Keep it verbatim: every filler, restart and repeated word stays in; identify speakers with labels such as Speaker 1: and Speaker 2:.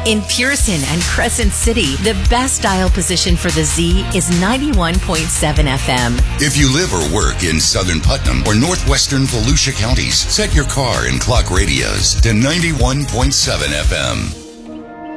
Speaker 1: In Pearson and Crescent City, the best dial position for the Z is ninety-one point seven F M.
Speaker 2: If you live or work in southern Putnam or northwestern Volusia counties, set your car and clock radios to ninety-one point seven F M.